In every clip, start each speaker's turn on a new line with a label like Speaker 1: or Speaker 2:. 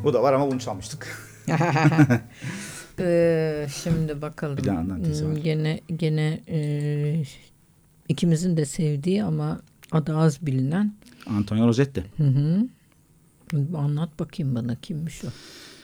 Speaker 1: Bu da var ama bunu çalmıştık.
Speaker 2: Şimdi bakalım.
Speaker 1: Bir de Andantesi var.
Speaker 2: Gene ikimizin de sevdiği ama adı az bilinen.
Speaker 1: Antonio Rosetti.
Speaker 2: Hı hı. Anlat bakayım bana, kimmiş o?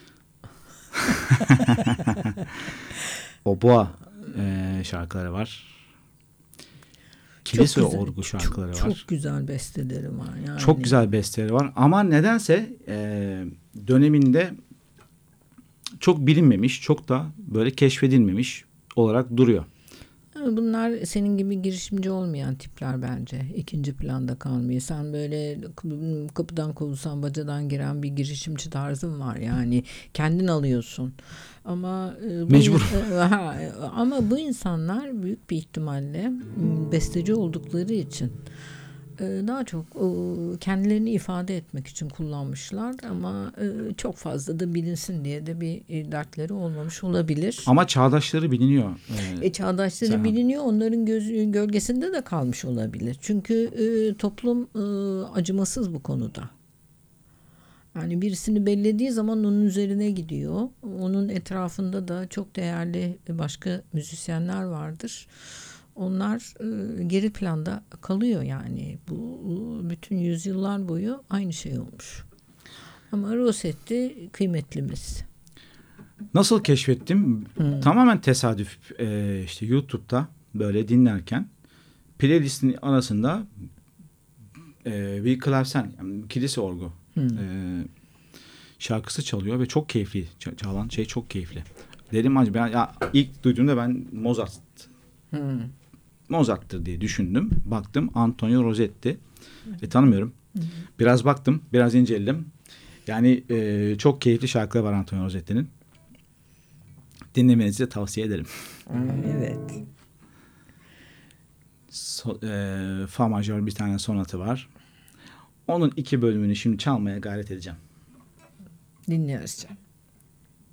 Speaker 1: Oboa şarkıları var. Kilise orgu şarkıları var.
Speaker 2: Çok güzel besteleri var. Yani.
Speaker 1: Çok güzel besteleri var. Ama nedense döneminde çok bilinmemiş, çok da böyle keşfedilmemiş olarak duruyor.
Speaker 2: Bunlar senin gibi girişimci olmayan tipler bence. İkinci planda kalmıyor. Sen böyle kapıdan kovulsan bacadan giren bir girişimci tarzın var. Yani kendin alıyorsun. Ama
Speaker 1: mecbur.
Speaker 2: Ama bu insanlar büyük bir ihtimalle besteci oldukları için daha çok kendilerini ifade etmek için kullanmışlar ama çok fazla da bilinsin diye de bir dertleri olmamış olabilir.
Speaker 1: Ama çağdaşları biliniyor.
Speaker 2: Çağdaşları biliniyor. Onların gölgesinde de kalmış olabilir. Çünkü toplum acımasız bu konuda. Yani birisini bellediği zaman onun üzerine gidiyor. Onun etrafında da çok değerli başka müzisyenler vardır. Onlar geri planda kalıyor yani. Bu bütün yüzyıllar boyu aynı şey olmuş. Ama Rossetti kıymetlimiz.
Speaker 1: Nasıl keşfettim? Tamamen tesadüf. İşte YouTube'da böyle dinlerken playlistin arasında bir klavsen, yani kilise orgu şarkısı çalıyor ve çok keyifli. Çalan şey çok keyifli. Dedim acaba ya ilk duyduğumda ben Mozart'tır diye düşündüm. Baktım Antonio Rosetti. Tanımıyorum. Biraz baktım, biraz inceledim. Yani çok keyifli şarkıları var Antonio Rosetti'nin. Dinlemenizi de tavsiye ederim.
Speaker 2: Evet.
Speaker 1: Fa majör bir tane sonatı var. Onun 2 bölümünü şimdi çalmaya gayret edeceğim.
Speaker 2: Dinliyoruz canım.